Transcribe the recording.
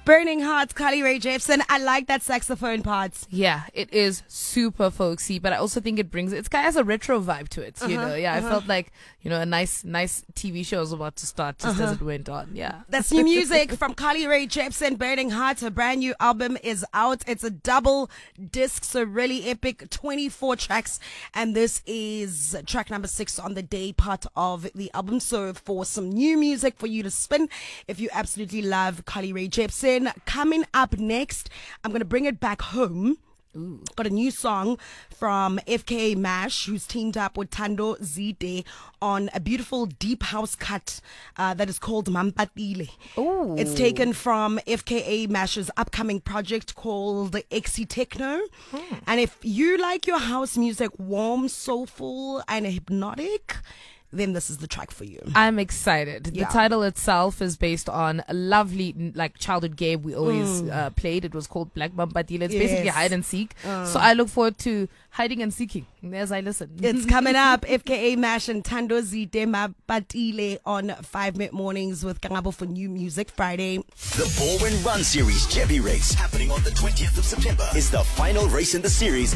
Burning Hearts, Carly Rae Jepsen. I like that saxophone part. Yeah, it is super folksy, but I also think it has a retro vibe to it, you know. Yeah, I felt like, a nice TV show was about to start just as it went on. Yeah. That's new music from Carly Rae Jepsen, Burning Hearts. Her brand new album is out. It's a double disc, so really epic, 24 tracks. And this is track number 6 on the day part of the album. So for some new music for you to spin, if you absolutely love Carly Rae Jepsen. Coming up next, I'm going to bring it back home. Ooh. Got a new song from FKA Mash, who's teamed up with Tando Zide on a beautiful deep house cut that is called Mampatile. Ooh. It's taken from FKA Mash's upcoming project called Exi Techno. And if you like your house music warm, soulful, and hypnotic, then this is the track for you. I'm excited. Yeah. The title itself is based on a lovely childhood game we always played. It was called Black Mampatile. It's basically hide and seek. So I look forward to hiding and seeking as I listen. It's coming up. FKA Mash and Tando Zide Mampatile on 5 Minute Mornings with Kangabo for New Music Friday. The Baldwin Run Series Jeppy Race happening on the 20th of September is the final race in the series